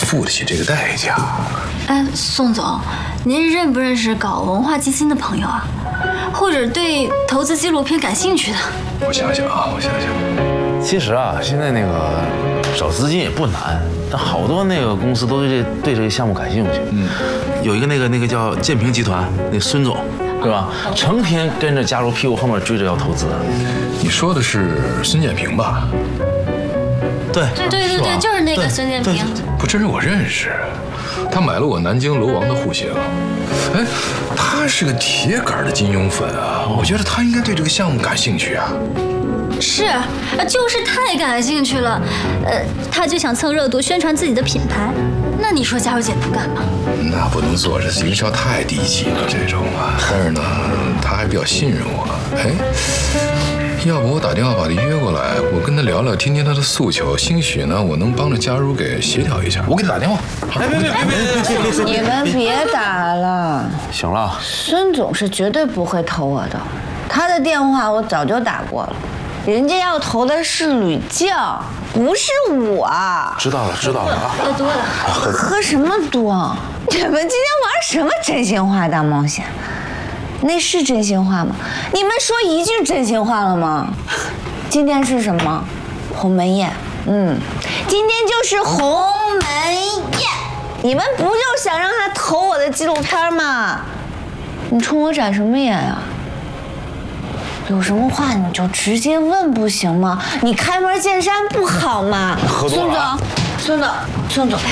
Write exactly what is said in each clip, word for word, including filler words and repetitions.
付得起这个代价。 哎，宋总，您认不认识搞文化基金的朋友啊？或者对投资纪录片感兴趣的？ 我想想啊，我想想。 其实啊，现在那个找资金也不难，但好多那个公司都对这对这个项目感兴趣。嗯，有一个那个那个叫建平集团，那孙总，对吧？成天跟着家如屁股后面追着要投资。 你说的是孙建平吧？ 对对对对对，就是那个孙建平。 不，这人我认识，他买了我南京楼王的户型。哎，他是个铁杆的金庸粉啊，我觉得他应该对这个项目感兴趣啊。 是，就是太感兴趣了，呃，他就想蹭热度宣传自己的品牌。那你说佳茹姐能干吗？ 那不能做，这营销太低级了这种啊。但是呢，他还比较信任我。哎，要不我打电话把他约过来，我跟他聊聊，听听他的诉求，兴许呢，我能帮着佳茹给协调一下。我给他打电话。 哎，别别别别别别！ 你们别打了。 行了， 孙总是绝对不会投我的，他的电话我早就打过了。人家要投的是吕酱，不是我。 知道了，知道了啊。 喝多了， 喝什么多？你们今天玩什么真心话大冒险？那是真心话吗？你们说一句真心话了吗？今天是什么？鸿门宴。嗯，今天就是鸿门宴。你们不就想让他投我的纪录片吗？你冲我眨什么眼啊？有什么话你就直接问不行吗？你开门见山不好吗？孙总，孙总，孙总，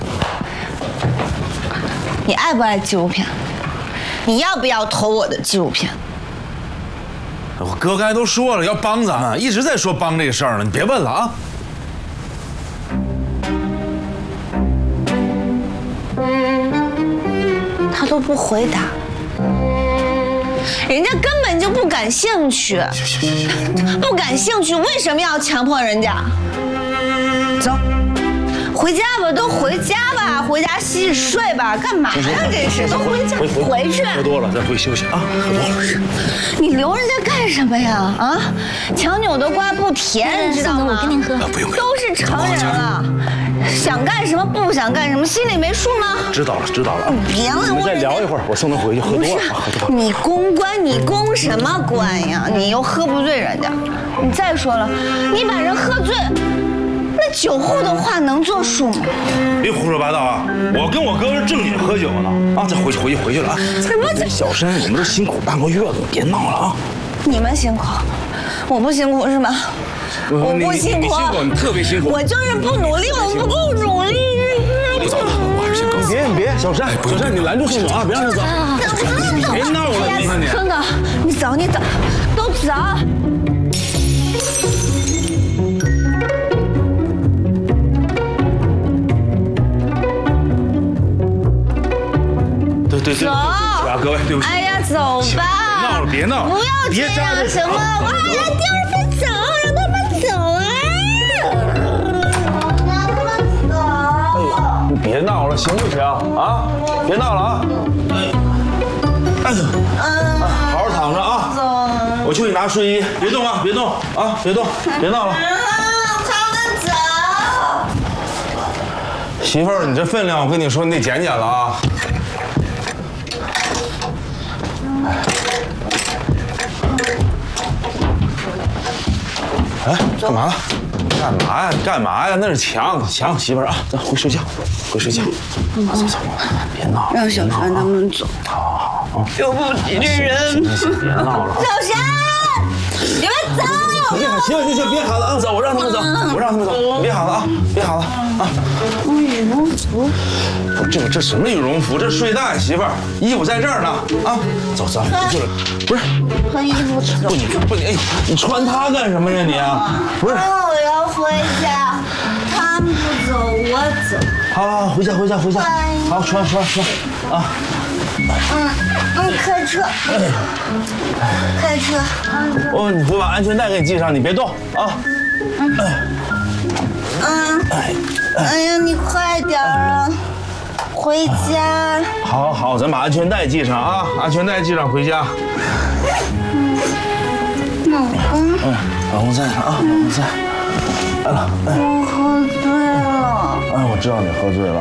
你爱不爱纪录片？你要不要投我的纪录片？ 我哥刚才都说了要帮咱们，一直在说帮这个事儿呢，你别问了啊。 他都不回答。人家根本就不感兴趣，不感兴趣，为什么要强迫人家？走，回家吧，都回家吧，回家洗洗睡吧，干嘛呀？这是都回家，回去。 喝多了，咱回去休息啊。喝多了， 你留人家干什么呀？啊，强扭的瓜不甜，知道吗？ 我跟您喝。 不用不用， 都是成人了，想干什么不想干什么，心里没数吗？ 知道了，知道了。 别了， 你们再聊一会儿，我送他回去。喝多了，喝多了。 你公关，你公什么关呀？你又喝不醉人家。你再说了，你把人喝醉，那酒后的话能作数吗？ 别胡说八道啊！我跟我哥是正经喝酒呢啊！再回去，回去，回去了啊！ 什么？ 小申，我们都辛苦半个月了，别闹了啊！ 你们辛苦，我不辛苦是吧？我不辛苦， 你辛苦，你特别辛苦。 我就是不努力，我不够努力。 不走了，我还是先告诉你。别，你别，小申，小申，你拦住孙总啊，别让他走。你别闹了，你看你。 孙总，你走，你走，都走。 对对对，啊，各位，对不起。 哎呀，走吧。 闹了，别闹， 不要这样，什么？我还要丢人飞走，让他们走啊！让他们走。 哎呀，你别闹了，行不行啊？别闹了啊！哎，嗯，好好躺着啊。走。我去给你拿睡衣，别动啊，别动啊，别动，别闹了。 他们走。 媳妇儿，你这分量，我跟你说，你得减减了啊。哎，干嘛了？干嘛呀？你干嘛呀？那是墙，墙，媳妇儿啊，咱回睡觉，回睡觉。走走，别闹了， 让小山他们走。 好好好， 对不起这人。 别闹了。 小山，你们走。 别喊，行行行，别喊了啊！走，我让他们走，我让他们走，你别喊了啊！别喊了啊！ 羽绒服。 不，这这什么羽绒服？这睡袋，媳妇儿，衣服在这儿呢啊！走，咱们回去了。不是。 穿衣服走。 不，你不你哎，你穿它干什么呀你啊？不是。 我要回家，他们不走，我走。 好好好，回家回家回家。好，穿穿穿啊。 嗯嗯，开车。开车。 哦，你我把安全带给你系上，你别动啊。 嗯。嗯。哎呀，你快点啊！回家。 好好，咱把安全带系上啊，安全带系上，回家。 老公。 嗯，老公在啊，老公在。来了，哎。 我喝醉了。 哎，我知道你喝醉了。